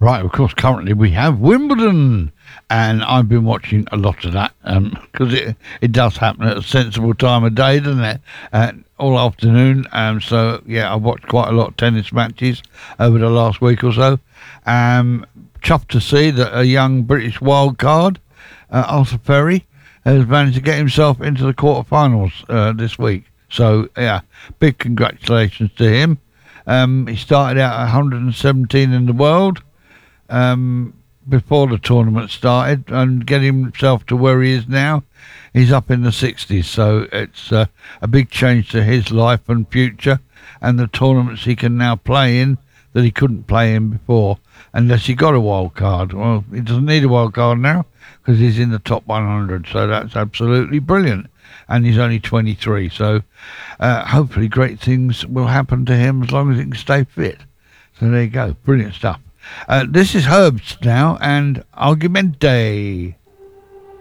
Right, of course, currently we have Wimbledon, and I've been watching a lot of that because it does happen at a sensible time of day, doesn't it? All afternoon. So, yeah, I've watched quite a lot of tennis matches over the last week or so. Chuffed to see that a young British wild card, Arthur Perry, has managed to get himself into the quarterfinals this week. So, yeah, big congratulations to him. He started out at 117 in the world before the tournament started, and getting himself to where he is now, he's up in the 60s. So it's a big change to his life and future, and the tournaments he can now play in that he couldn't play in before unless he got a wild card. Well, he doesn't need a wild card now because he's in the top 100, so that's absolutely brilliant. And he's only 23, so hopefully great things will happen to him as long as he can stay fit. So there you go, brilliant stuff. This is Herbst now, and Argumente.